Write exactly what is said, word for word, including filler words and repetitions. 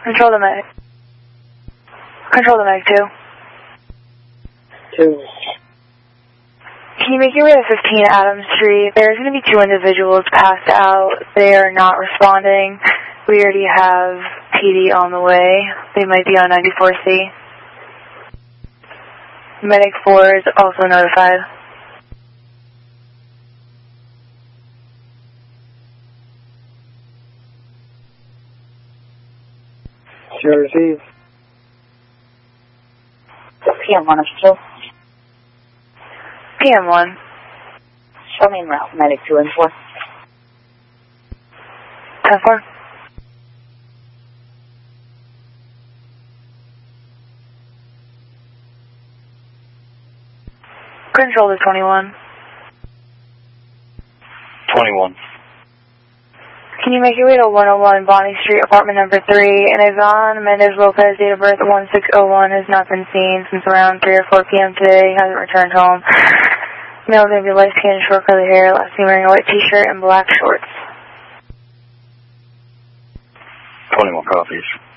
Control the Meg. Control the Meg two. Two. Can you make your way to fifteen Adams Street? There's going to be two individuals passed out. They are not responding. We already have P D on the way. They might be on ninety-four C. Medic four is also notified. Sure received. P M one official. P M one. Show me en route, medic two and four. ten four. Control to twenty-one. twenty-one. Can you make your way to one oh one Bonnie Street, apartment number three? And Yvonne Mendez Lopez, date of birth one six oh one, has not been seen since around three or four p m today. Hasn't returned home. Male going to be light skinned, short curly hair. Last seen wearing a white t-shirt and black shorts. twenty-one copies.